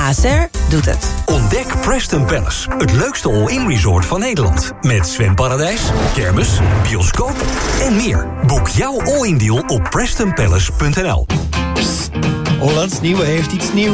ASR doet het. Ontdek Preston Palace, het leukste all-in resort van Nederland. Met zwemparadijs, kermis, bioscoop en meer. Boek jouw all-in deal op PrestonPalace.nl. Hollands Nieuwe heeft iets nieuws.